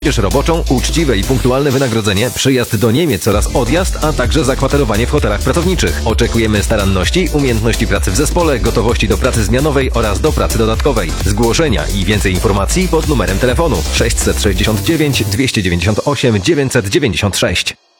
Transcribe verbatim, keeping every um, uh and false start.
roboczą, uczciwe i punktualne wynagrodzenie, przyjazd do Niemiec oraz odjazd, a także zakwaterowanie w hotelach pracowniczych. Oczekujemy staranności, umiejętności pracy w zespole, gotowości do pracy zmianowej oraz do pracy dodatkowej. Zgłoszenia i więcej informacji pod numerem telefonu sześćset sześćdziesiąt dziewięć dwieście dziewięćdziesiąt osiem dziewięćset dziewięćdziesiąt sześć.